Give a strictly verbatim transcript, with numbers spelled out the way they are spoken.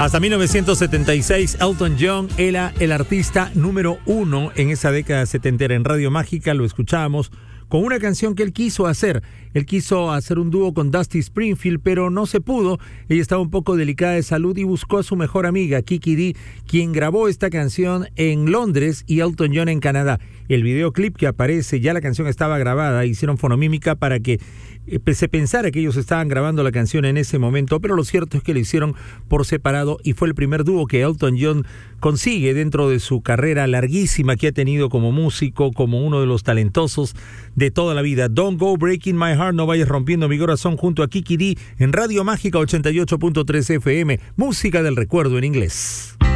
Hasta mil novecientos setenta y seis, Elton John era el artista número uno en esa década setentera. En Radio Mágica lo escuchábamos con una canción que él quiso hacer. Él quiso hacer un dúo con Dusty Springfield, pero no se pudo. Ella estaba un poco delicada de salud y buscó a su mejor amiga, Kiki Dee, quien grabó esta canción en Londres y Elton John en Canadá. El videoclip que aparece, ya la canción estaba grabada, hicieron fonomímica para que eh, se pensara que ellos estaban grabando la canción en ese momento, pero lo cierto es que lo hicieron por separado y fue el primer dúo que Elton John consigue dentro de su carrera larguísima que ha tenido como músico, como uno de los talentosos de toda la vida. Don't Go Breaking My Heart, no vayas rompiendo mi corazón, junto a Kiki Dee en Radio Mágica ochenta y ocho punto tres F M, música del recuerdo en inglés.